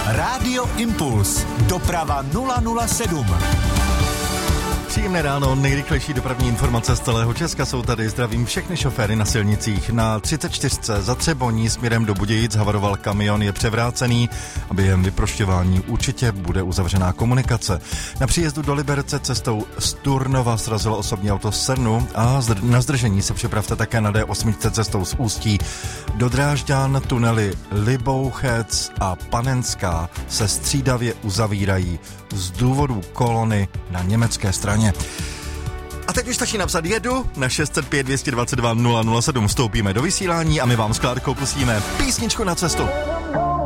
Rádio Impuls. Doprava 007. Příjemné ráno, nejrychlejší dopravní informace z celého Česka jsou tady. Zdravím všechny šoféry na silnicích. Na 34. za Třeboní směrem do Budějic havaroval kamion, je převrácený a během vyprošťování určitě bude uzavřená komunikace. Na příjezdu do Liberce cestou z Turnova srazilo osobní auto Srnu a na zdržení se připravte také na D8 cestou z Ústí do Drážďan. Tunely Libouchec a Panenská se střídavě uzavírají z důvodu kolony na německé straně. A teď už stačí napsat jedu na 605 222 007. Vstoupíme do vysílání a my vám s Klárkou pustíme písničku na cestu.